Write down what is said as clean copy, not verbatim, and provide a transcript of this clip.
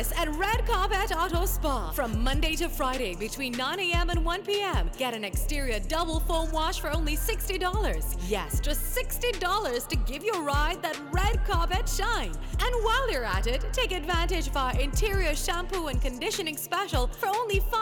service at Red Carpet Auto Spa. From Monday to Friday between 9 a.m. and 1 p.m. Get an exterior double foam wash for only $60. Yes, just $60 to give your ride that red carpet shine. And while you're at it, take advantage of our interior shampoo and conditioning special for only